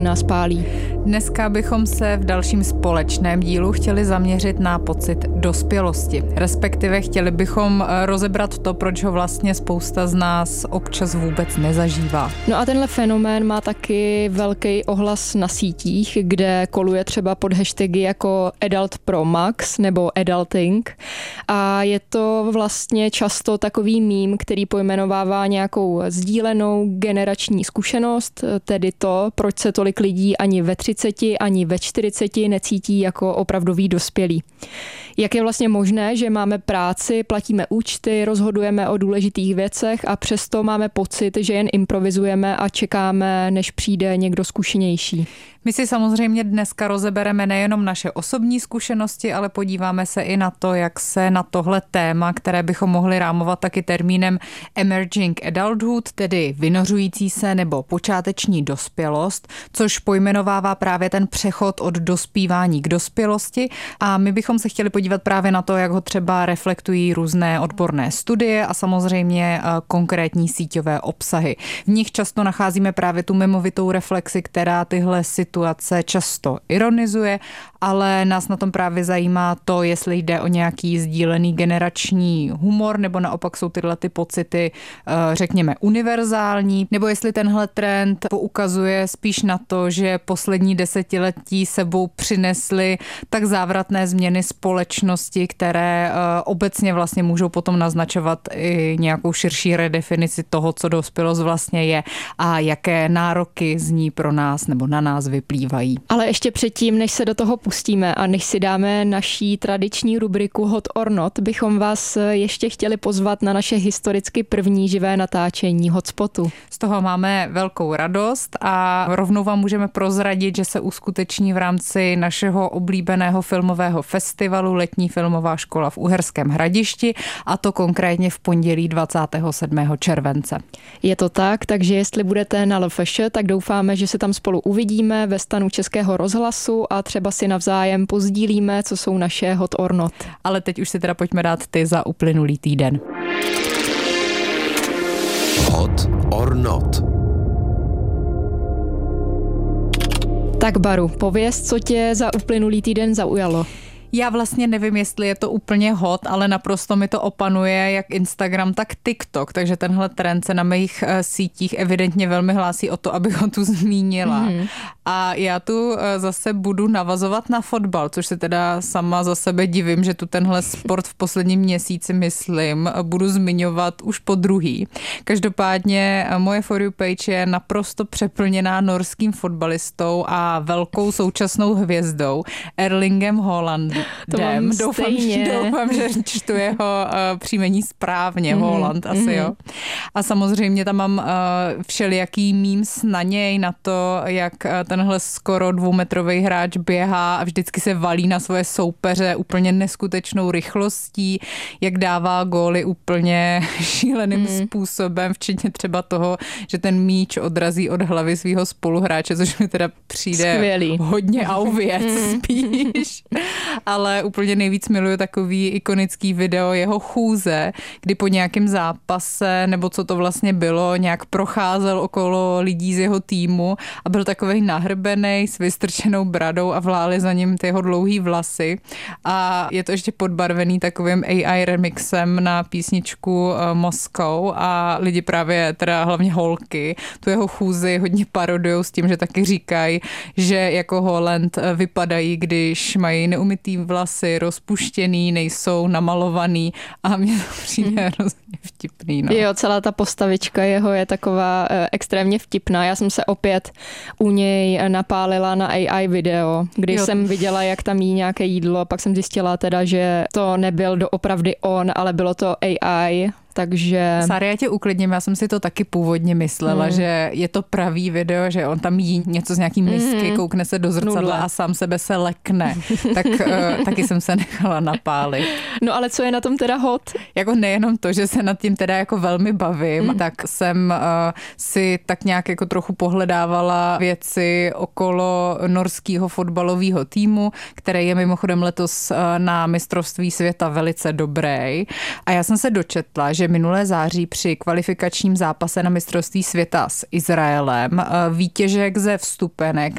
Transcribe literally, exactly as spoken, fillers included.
nás pálí. Dneska bychom se v dalším společném dílu chtěli zaměřit na pocit dospělosti. Respektive chtěli bychom rozebrat to, proč ho vlastně spousta z nás občas vůbec nezažívá. No a tenhle fenomén má taky velký ohlas na sítích, kde koluje třeba pod hashtagy jako Adult Pro Max nebo Adulting. A je to vlastně často takový mím, který pojmenovává nějakou sdílenou generační zkušenost, tedy to, proč se tolik lidí ani ve třiceti, ani ve čtyřiceti necítí jako opravdoví dospělí. Jak je vlastně možné, že máme práci, platíme účty, rozhodujeme o důležitých věcech a přesto máme pocit, že jen improvizujeme a čekáme, než přijde někdo zkušenější? My si samozřejmě dneska rozebereme nejenom naše osobní zkušenosti, ale podíváme se i na to, jak se na tohle téma, které bychom mohli rámovat taky termínem emerging adulthood, tedy vynořující se nebo počáteční dospělost, což pojmenovává právě ten přechod od dospívání k dospělosti. A my bychom se chtěli podívat právě na to, jak ho třeba reflektují různé odborné studie a samozřejmě konkrétní síťové obsahy. V nich často nacházíme právě tu mimovitou reflexi, která tyhle situace často ironizuje, ale nás na tom právě zajímá to, jestli jde o nějaký sdílený generační humor, nebo naopak jsou tyhle ty pocity, řekněme, univerzální, nebo jestli tenhle trend poukazuje spíš na to, že poslední desetiletí sebou přinesly tak závratné změny společnosti, které obecně vlastně můžou potom naznačovat i nějakou širší redefinici toho, co dospělost vlastně je a jaké nároky z ní pro nás nebo na nás vyplývají. Ale ještě předtím, než se do toho pustíme a než si dáme naší tradiční rubriku Hot or Not, bychom vás ještě chtěli pozvat na naše historicky první živé natáčení Hotspotu. Z toho máme velkou radost a rovnou vám můžeme prozradit, že se uskuteční v rámci našeho oblíbeného filmového festivalu Letní filmová škola v Uherském Hradišti, a to konkrétně v pondělí dvacátého sedmého července. Je to tak, takže jestli budete na L F Š, tak doufáme, že se tam spolu uvidíme ve stanu Českého rozhlasu a třeba si navzájem pozdílíme, co jsou naše Hot or Not. Ale teď už si teda pojďme dát ty za uplynulý týden. Hot or Not. Tak Baru, pověz, co tě za uplynulý týden zaujalo. Já vlastně nevím, jestli je to úplně hot, ale naprosto mi to opanuje jak Instagram, tak TikTok, takže tenhle trend se na mých sítích evidentně velmi hlásí o to, abych ho tu zmínila. Mm-hmm. A já tu zase budu navazovat na fotbal, což se teda sama za sebe divím, že tu tenhle sport v posledním měsíci, myslím, budu zmiňovat už po druhý. Každopádně moje For You page je naprosto přeplněná norským fotbalistou a velkou současnou hvězdou Erlingem Haalandem. Dem. Doufám, doufám, že čtu jeho uh, příjmení správně, mm, Haaland asi, mm. jo. A samozřejmě tam mám uh, všelijaký memes na něj, na to, jak uh, tenhle skoro dvoumetrový hráč běhá a vždycky se valí na svoje soupeře úplně neskutečnou rychlostí, jak dává góly úplně šíleným mm. způsobem, včetně třeba toho, že ten míč odrazí od hlavy svého spoluhráče, což mi teda přijde skvělý. Hodně auvěc spíš. Ale úplně nejvíc miluju takový ikonický video jeho chůze, kdy po nějakém zápase, nebo co to vlastně bylo, nějak procházel okolo lidí z jeho týmu a byl takovej nahrbenej s vystrčenou bradou a vlály za ním ty jeho dlouhý vlasy. A je to ještě podbarvený takovým A I remixem na písničku Moscow a lidi právě, teda hlavně holky, tu jeho chůzi hodně parodujou s tím, že taky říkají, že jako Haaland vypadají, když mají neumytý vlasy, rozpuštěný, nejsou namalovaný a mně to přijde hrozně vtipný. No. Jo, celá ta postavička jeho je taková e, extrémně vtipná. Já jsem se opět u něj napálila na A I video, když jo. jsem viděla, jak tam jí nějaké jídlo, pak jsem zjistila teda, že to nebyl doopravdy on, ale bylo to A I. Takže... Sáry, já tě uklidním, já jsem si to taky původně myslela, mm. že je to pravý video, že on tam jí něco z nějaký misky, mm. koukne se do zrcadla Nudle. A sám sebe se lekne. Tak uh, taky jsem se nechala napálit. No ale co je na tom teda hot? Jako nejenom to, že se nad tím teda jako velmi bavím, mm. tak jsem uh, si tak nějak jako trochu pohledávala věci okolo norského fotbalového týmu, který je mimochodem letos uh, na mistrovství světa velice dobrý. A já jsem se dočetla, že že minulé září při kvalifikačním zápase na mistrovství světa s Izraelem vítěžek ze vstupenek